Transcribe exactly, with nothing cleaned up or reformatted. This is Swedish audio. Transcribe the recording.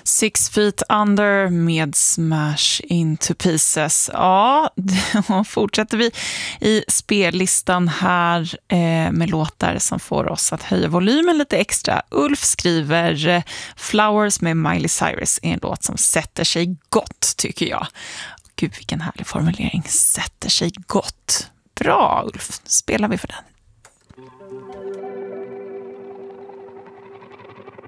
Six Feet Under med Smash Into Pieces. Ja, då fortsätter vi i spellistan här eh, med låtar som får oss att höja volymen lite extra. Ulf skriver eh, Flowers med Miley Cyrus är en låt som sätter sig gott, tycker jag. Gud, vilken härlig formulering. Sätter sig gott. Bra, Ulf. Spelar vi för den.